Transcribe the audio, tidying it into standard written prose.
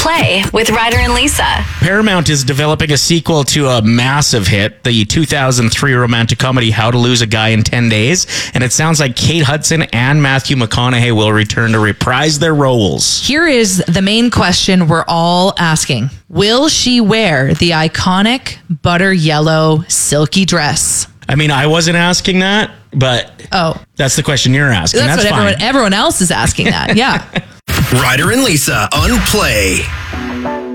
Play with Ryder and Lisa. Paramount is developing a sequel to a massive hit, the 2003 romantic comedy How to Lose a Guy in 10 Days. And it sounds like Kate Hudson and Matthew McConaughey will return to reprise their roles. Here is the main question we're all asking. Will she wear the iconic butter yellow silky dress? I mean, I wasn't asking that, but that's the question you're asking. That's what fine. everyone else is asking that. Yeah. Ryder and Lisa on Play.